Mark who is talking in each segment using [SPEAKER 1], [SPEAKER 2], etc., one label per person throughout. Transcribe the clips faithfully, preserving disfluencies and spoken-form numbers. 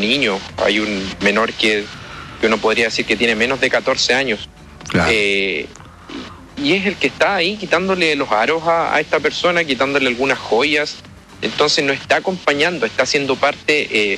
[SPEAKER 1] niño, hay un menor que, que uno podría decir que tiene menos de catorce años.
[SPEAKER 2] Claro.
[SPEAKER 1] Eh, y es el que está ahí quitándole los aros a, a esta persona, quitándole algunas joyas. Entonces no está acompañando, está siendo parte eh,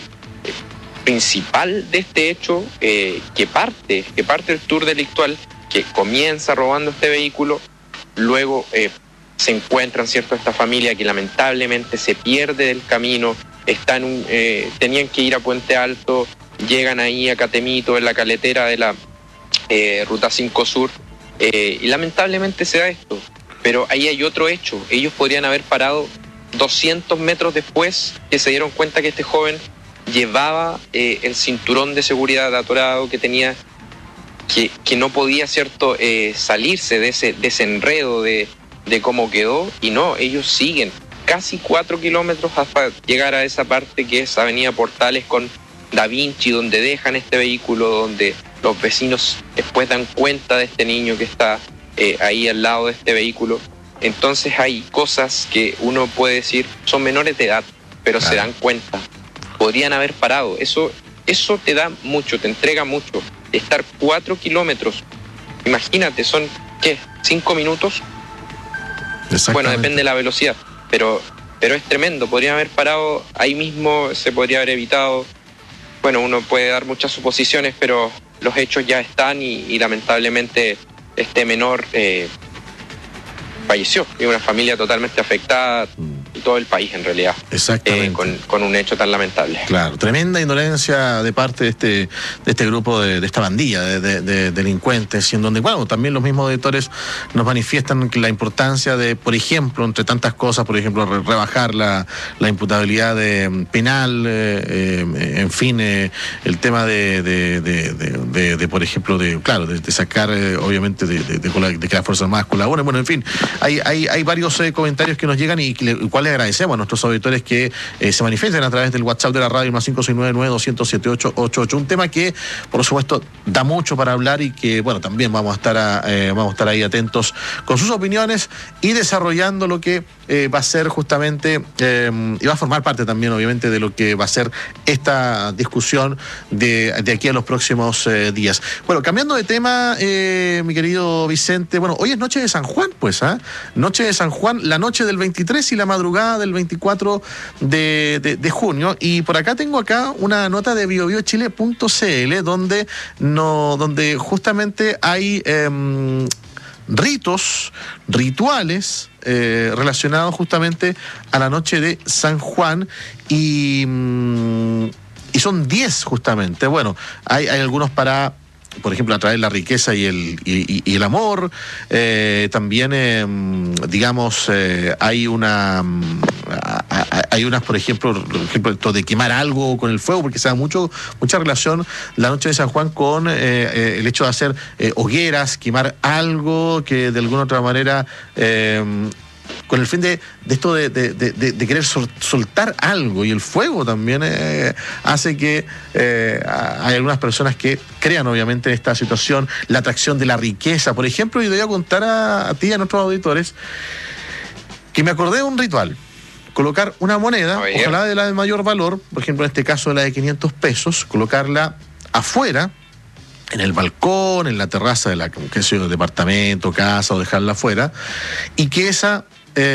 [SPEAKER 1] principal de este hecho, eh, que parte, que parte el tour delictual, que comienza robando este vehículo, luego eh, se encuentran, ¿cierto?, esta familia que lamentablemente se pierde del camino, están, eh, tenían que ir a Puente Alto, llegan ahí a Catemito, en la caletera de la eh, Ruta cinco Sur, eh, y lamentablemente se da esto. Pero ahí hay otro hecho, ellos podrían haber parado doscientos metros después, que se dieron cuenta que este joven llevaba eh, el cinturón de seguridad atorado, que tenía, que, que no podía, ¿cierto?, eh, salirse de ese, de ese enredo de, de cómo quedó, y no, ellos siguen casi cuatro kilómetros hasta llegar a esa parte que es Avenida Portales con Da Vinci, donde dejan este vehículo, donde los vecinos después dan cuenta de este niño que está eh, ahí al lado de este vehículo. Entonces hay cosas que uno puede decir son menores de edad, pero claro, se dan cuenta, podrían haber parado. Eso, eso te da mucho, te entrega mucho. Estar cuatro kilómetros, imagínate, son, ¿qué? ¿Cinco minutos? Bueno, depende de la velocidad, pero, pero es tremendo. Podrían haber parado ahí mismo, se podría haber evitado. Bueno, uno puede dar muchas suposiciones, pero los hechos ya están y, y lamentablemente este menor eh, falleció. Y una familia totalmente afectada, y todo el país en realidad.
[SPEAKER 2] Exactamente.
[SPEAKER 1] Eh, con, con un hecho tan lamentable.
[SPEAKER 2] Claro, tremenda indolencia de parte de este, de este grupo, de, de esta bandilla de, de, de delincuentes, y en donde, bueno, también los mismos auditores nos manifiestan la importancia de, por ejemplo, entre tantas cosas, por ejemplo, re, rebajar la, la imputabilidad de, penal, eh, eh, en fin, eh, el tema de, de, de, de, de, de, por ejemplo, de, claro, de, de sacar, eh, obviamente, de, de, de, de, de que las Fuerzas Armadas colaboren. Bueno, en fin, hay, hay, hay varios eh, comentarios que nos llegan y que le, cual le agradecemos a nuestros auditores que eh, se manifiesten a través del WhatsApp de la radio, más cinco seis nueve nueve dos cero siete ocho ocho ocho. Un tema que, por supuesto, da mucho para hablar y que, bueno, también vamos a estar, a, eh, vamos a estar ahí atentos con sus opiniones y desarrollando lo que eh, va a ser justamente, eh, y va a formar parte también, obviamente, de lo que va a ser esta discusión de, de aquí a los próximos eh, días. Bueno, cambiando de tema, eh, mi querido Vicente, bueno, hoy es noche de San Juan, pues, ¿ah? ¿eh? Noche de San Juan, la noche del veintitrés y la madrugada del veinticuatro de, de, de junio, y por acá tengo acá una nota de bio bio chile punto c l donde, no, donde justamente hay eh, ritos, rituales eh, relacionados justamente a la noche de San Juan, y, y son diez justamente. Bueno, hay, hay algunos para, por ejemplo, atraer la riqueza y el, y, y el amor. Eh, también, eh, digamos, eh, hay una hay unas, por ejemplo, por ejemplo, de quemar algo con el fuego, porque se da mucho, mucha relación la noche de San Juan con eh, eh, el hecho de hacer eh, hogueras, quemar algo que de alguna otra manera, eh, con el fin de, de esto de, de, de, de querer sol, soltar algo, y el fuego también eh, hace que eh, hay algunas personas que crean, obviamente, en esta situación, la atracción de la riqueza, por ejemplo. Y te voy a contar a, a ti y a nuestros auditores que me acordé de un ritual: colocar una moneda, ojalá de la de mayor valor, por ejemplo, en este caso la de quinientos pesos, colocarla afuera, en el balcón, en la terraza de la, qué sé yo, departamento, casa, o dejarla afuera, y que esa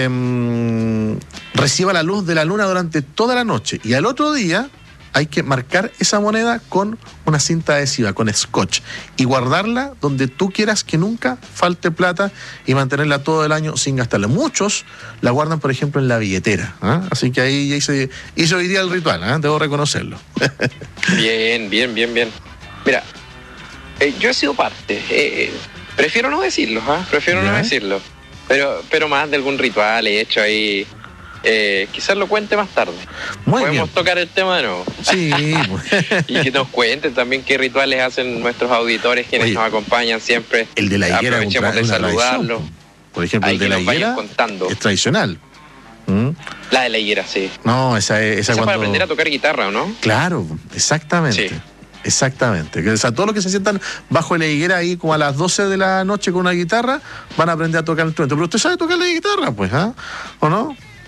[SPEAKER 2] eh, reciba la luz de la luna durante toda la noche, y al otro día hay que marcar esa moneda con una cinta adhesiva, con scotch, y guardarla donde tú quieras, que nunca falte plata, y mantenerla todo el año sin gastarla. Muchos la guardan, por ejemplo, en la billetera, ¿eh? Así que ahí hice, hice hoy día el ritual, ¿eh? Debo reconocerlo.
[SPEAKER 1] Bien, bien, bien, bien. Mira, eh, yo he sido parte, eh, prefiero no decirlo, ¿eh? prefiero ¿Ya? no decirlo, pero, pero más de algún ritual he hecho ahí. Eh, quizás lo cuente más tarde.
[SPEAKER 2] Muy
[SPEAKER 1] Podemos
[SPEAKER 2] bien.
[SPEAKER 1] tocar el tema de nuevo.
[SPEAKER 2] Sí.
[SPEAKER 1] Y que nos cuenten también qué rituales hacen nuestros auditores, quienes
[SPEAKER 2] Oye,
[SPEAKER 1] nos acompañan siempre.
[SPEAKER 2] El de la higuera.
[SPEAKER 1] Aprovechemos de saludarlos.
[SPEAKER 2] Por ejemplo,
[SPEAKER 1] Ahí
[SPEAKER 2] el de la higuera es tradicional. ¿Mm?
[SPEAKER 1] La de la higuera, sí.
[SPEAKER 2] No, esa es esa,
[SPEAKER 1] esa
[SPEAKER 2] cuando...
[SPEAKER 1] para aprender a tocar guitarra, ¿o no?
[SPEAKER 2] Claro, exactamente. Sí. Exactamente. O sea, todos los que se sientan bajo la higuera ahí como a las doce de la noche con una guitarra van a aprender a tocar el instrumento. Pero usted sabe tocar la guitarra, pues, ¿ah? ¿eh? ¿O no?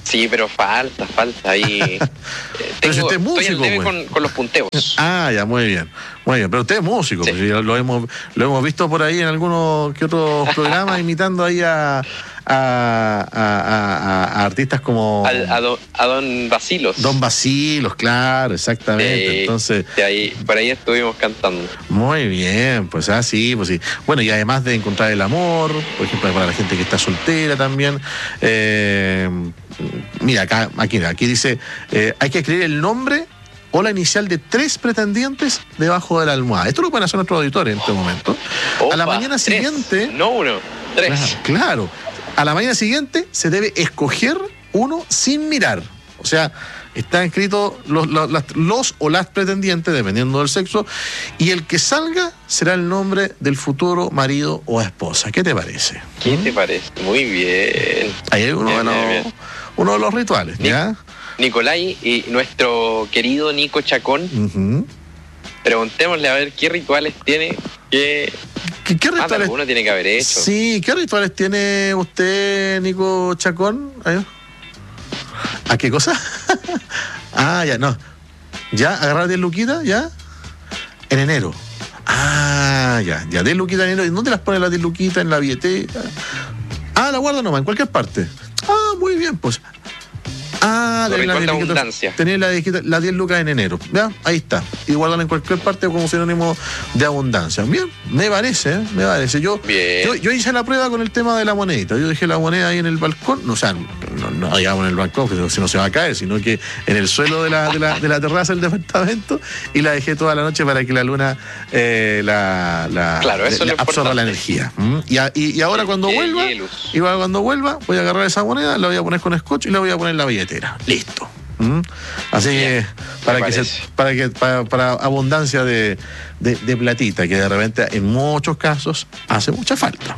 [SPEAKER 1] Sí, pero falta, falta ahí. Eh,
[SPEAKER 2] Pero si
[SPEAKER 1] tengo-
[SPEAKER 2] usted es músico,
[SPEAKER 1] estoy al debe
[SPEAKER 2] pues.
[SPEAKER 1] con, con los punteos.
[SPEAKER 2] Ah, ya, muy bien. Muy bien. Pero usted es músico,
[SPEAKER 1] Sí.
[SPEAKER 2] pues, lo, lo hemos, lo hemos visto por ahí en algunos que otros programas imitando ahí a, a, a- a- a artistas como
[SPEAKER 1] Al- a, don, a don Basilos.
[SPEAKER 2] Don Basilos, claro, exactamente.
[SPEAKER 1] Sí,
[SPEAKER 2] Entonces,
[SPEAKER 1] sí, ahí, por ahí estuvimos cantando.
[SPEAKER 2] muy bien, pues así, pues sí. Bueno, y además de encontrar el amor, por ejemplo, para la gente que está soltera también. eh, mira, acá, aquí, aquí dice, eh, hay que escribir el nombre o la inicial de tres pretendientes debajo de la almohada. Esto lo pueden hacer nuestros auditores en este momento. a la
[SPEAKER 1] Opa,
[SPEAKER 2] mañana
[SPEAKER 1] tres,
[SPEAKER 2] siguiente,
[SPEAKER 1] No uno, tres.
[SPEAKER 2] claro, claro, a la mañana siguiente se debe escoger uno sin mirar. O sea, están escritos los, los, las- los o las pretendientes, dependiendo del sexo, y el que salga será el nombre del futuro marido o esposa. ¿Qué te parece?
[SPEAKER 1] ¿Qué te parece? Muy bien.
[SPEAKER 2] Ahí hay uno,
[SPEAKER 1] Bien,
[SPEAKER 2] de, los,
[SPEAKER 1] bien, bien.
[SPEAKER 2] uno de los rituales,
[SPEAKER 1] Ni-
[SPEAKER 2] ¿ya?
[SPEAKER 1] Nicolai y nuestro querido Nico Chacón,
[SPEAKER 2] Ujú.
[SPEAKER 1] preguntémosle a ver qué rituales tiene, qué
[SPEAKER 2] ¿Qué, qué
[SPEAKER 1] más de
[SPEAKER 2] rituales?
[SPEAKER 1] alguno tiene que haber hecho.
[SPEAKER 2] Sí, ¿qué rituales tiene usted, Nico Chacón? Ahí. ¿A qué cosa? ah, ya, no. ¿Ya? ¿Agarrar diez luquitas? ¿Ya? En enero. Ah, ya, ya. diez luquitas en enero. ¿Y dónde las pone las diez luquitas? ¿En la billetera? Ah, la guarda nomás, en cualquier parte. Ah, muy bien, pues. Ah,
[SPEAKER 1] Su
[SPEAKER 2] tenés las
[SPEAKER 1] ritual de
[SPEAKER 2] diez luquitas-
[SPEAKER 1] abundancia.
[SPEAKER 2] tenés las diez- las diez lucas en enero. ¿Ya? Ahí está. Y guardan en cualquier parte como sinónimo de abundancia. Bien, me parece, ¿eh? Me parece. Yo,
[SPEAKER 1] Bien.
[SPEAKER 2] yo, yo hice la prueba con el tema de la monedita. Yo dejé la moneda ahí en el balcón. No, o sea, no, no digamos en el balcón, que si no se va a caer, sino que en el suelo de la, de la, de la terraza del departamento, y la dejé toda la noche para que la luna eh, la, la-
[SPEAKER 1] Claro, eso
[SPEAKER 2] le-
[SPEAKER 1] es lo
[SPEAKER 2] absorba la
[SPEAKER 1] importante.
[SPEAKER 2] energía. ¿Mm? Y, a- y, y ahora cuando
[SPEAKER 1] Que
[SPEAKER 2] vuelva,
[SPEAKER 1] llegue luz.
[SPEAKER 2] y ahora cuando vuelva, voy a agarrar esa moneda, la voy a poner con scotch y la voy a poner en la billetera. Listo. ¿Mm? Así que para
[SPEAKER 1] me
[SPEAKER 2] que se,
[SPEAKER 1] parece.
[SPEAKER 2] para que para, para abundancia de, de, de platita, que de repente en muchos casos hace mucha falta.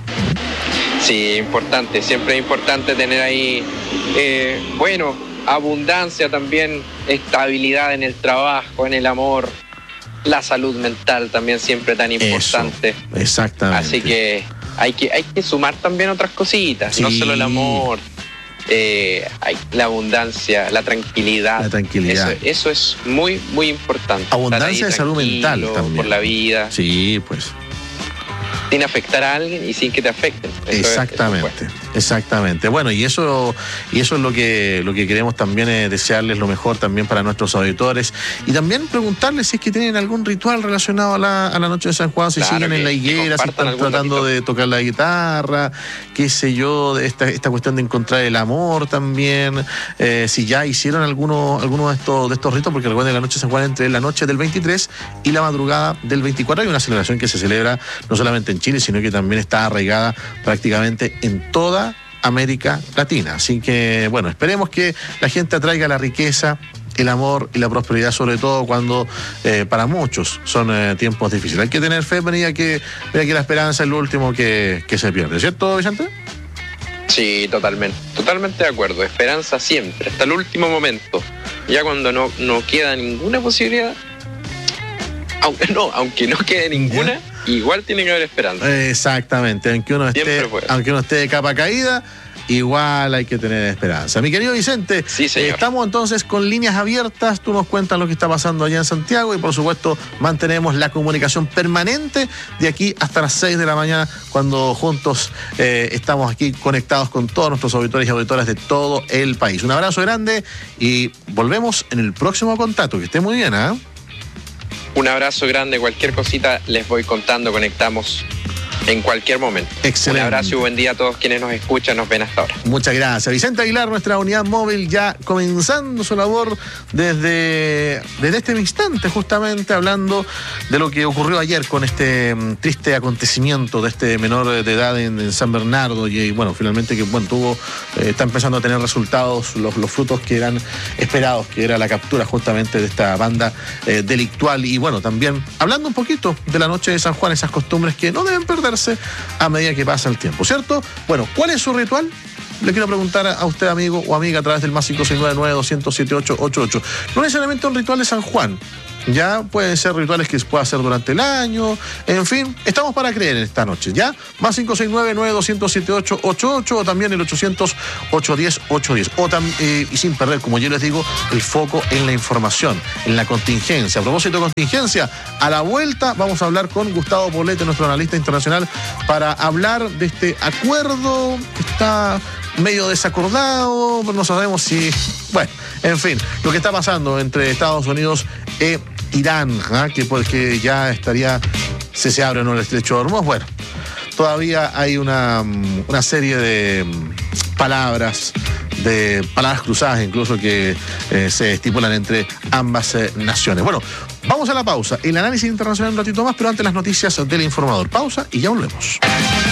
[SPEAKER 1] Sí, importante, siempre es importante tener ahí, eh, bueno, abundancia también, estabilidad en el trabajo, en el amor, la salud mental también siempre tan importante.
[SPEAKER 2] Eso, exactamente.
[SPEAKER 1] Así que hay que hay que sumar también otras cositas, no
[SPEAKER 2] Sí.
[SPEAKER 1] solo el amor, eh, hay la abundancia, la tranquilidad.
[SPEAKER 2] La tranquilidad.
[SPEAKER 1] Eso, eso es muy, muy importante.
[SPEAKER 2] Abundancia
[SPEAKER 1] Estar ahí
[SPEAKER 2] de salud
[SPEAKER 1] tranquilo
[SPEAKER 2] mental también.
[SPEAKER 1] por la vida,
[SPEAKER 2] Sí, pues.
[SPEAKER 1] sin afectar a alguien y sin que te afecten. Eso es- eso es
[SPEAKER 2] Exactamente,
[SPEAKER 1] bueno.
[SPEAKER 2] exactamente. Bueno, y eso, y eso es lo que, lo que queremos también, es desearles lo mejor también para nuestros auditores. Y también preguntarles si es que tienen algún ritual relacionado a la, a la noche de San Juan, si
[SPEAKER 1] Claro,
[SPEAKER 2] siguen en
[SPEAKER 1] que-
[SPEAKER 2] la
[SPEAKER 1] que
[SPEAKER 2] higuera, si
[SPEAKER 1] compartan
[SPEAKER 2] están
[SPEAKER 1] algún
[SPEAKER 2] tratando
[SPEAKER 1] ratito.
[SPEAKER 2] de tocar la guitarra, qué sé yo, de esta, esta cuestión de encontrar el amor también, eh, si ya hicieron algunos alguno de estos de estos ritos, porque recuerden, la noche de San Juan entre la noche del veintitrés y la madrugada del veinticuatro hay una celebración que se celebra no solamente en Chile, sino que también está arraigada prácticamente en toda América Latina. Así que, bueno, esperemos que la gente atraiga la riqueza, el amor y la prosperidad, sobre todo cuando eh, para muchos son eh, tiempos difíciles. Hay que tener fe, mira que, mira que la esperanza es lo último que, que se pierde, ¿cierto, Vicente?
[SPEAKER 1] Sí, totalmente, totalmente de acuerdo. Esperanza siempre, hasta el último momento. Ya cuando no, no queda ninguna posibilidad, aunque no, aunque no quede ninguna, igual tiene que haber esperanza.
[SPEAKER 2] Exactamente, aunque uno esté,
[SPEAKER 1] Siempre fue.
[SPEAKER 2] aunque uno esté de capa caída, igual hay que tener esperanza. Mi querido Vicente,
[SPEAKER 1] Sí, señor.
[SPEAKER 2] eh, estamos entonces con líneas abiertas, tú nos cuentas lo que está pasando allá en Santiago y por supuesto mantenemos la comunicación permanente de aquí hasta las seis de la mañana, cuando juntos eh, estamos aquí conectados con todos nuestros auditores y auditoras de todo el país. Un abrazo grande y volvemos en el próximo contacto. Que esté muy bien, ¿ah?
[SPEAKER 1] Un abrazo grande, cualquier cosita les voy contando, conectamos en cualquier momento.
[SPEAKER 2] Excelente.
[SPEAKER 1] Un abrazo y buen día a todos quienes nos escuchan, nos ven hasta ahora.
[SPEAKER 2] Muchas gracias. Vicente Aguilar, nuestra unidad móvil, ya comenzando su labor desde, desde este instante, justamente hablando de lo que ocurrió ayer con este mm, triste acontecimiento de este menor de edad en, en San Bernardo. Y, y, bueno, finalmente que bueno, tuvo, eh, está empezando a tener resultados, los, los frutos que eran esperados, que era la captura justamente de esta banda eh, delictual. Y bueno, también hablando un poquito de la noche de San Juan, esas costumbres que no deben perderse a medida que pasa el tiempo, ¿cierto? Bueno, ¿cuál es su ritual? Le quiero preguntar a usted, amigo o amiga, a través del más cinco seis nueve nueve dos cero siete ocho ocho ocho. No necesariamente un ritual de San Juan, ya pueden ser rituales que se pueda hacer durante el año, en fin, estamos para creer en esta noche, ¿ya? Más cinco seis nueve, nueve dos cero siete ocho ocho ocho o también el ochocientos, ochocientos diez, ochocientos diez. O tam, eh, y sin perder, como yo les digo, el foco en la información, en la contingencia. A propósito de contingencia, a la vuelta vamos a hablar con Gustavo Poblete, nuestro analista internacional, para hablar de este acuerdo que está medio desacordado, no sabemos si... Bueno, en fin, lo que está pasando entre Estados Unidos e Irán, ¿eh? que porque ya estaría, si se abre o no el estrecho de Hormuz. Bueno, todavía hay una, una serie de palabras, de palabras cruzadas incluso que eh, se estipulan entre ambas eh, naciones. Bueno, vamos a la pausa. El análisis internacional un ratito más, pero antes las noticias del informador. Pausa y ya volvemos.